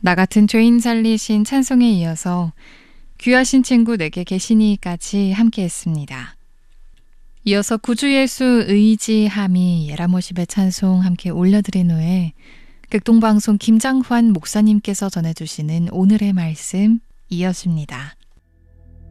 나 같은 죄인 살리신 찬송에 이어서 귀하신 친구 내게 계시니까지 함께했습니다. 이어서 구주 예수 의지함이 예라모십의 찬송 함께 올려드린 후에 극동방송 김장환 목사님께서 전해주시는 오늘의 말씀 이어집니다.